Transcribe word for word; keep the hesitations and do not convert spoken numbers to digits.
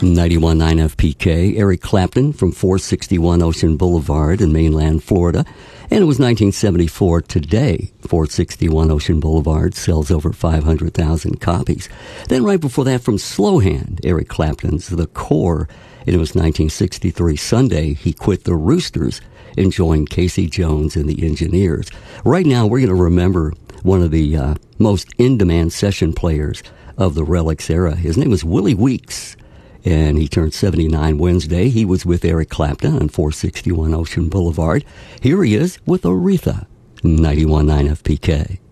ninety-one point nine F P K, Eric Clapton from four sixty-one Ocean Boulevard in mainland Florida. And it was nineteen seventy-four today. four sixty-one Ocean Boulevard sells over five hundred thousand copies. Then right before that from Slow Hand, Eric Clapton's The Core. And it was nineteen sixty-three Sunday. He quit the Roosters and joined Casey Jones and the Engineers. Right now, we're going to remember one of the uh, most in-demand session players of the Relics era. His name was Willie Weeks, and he turned seventy-nine Wednesday. He was with Eric Clapton on four sixty-one Ocean Boulevard. Here he is with Aretha, ninety-one point nine F P K.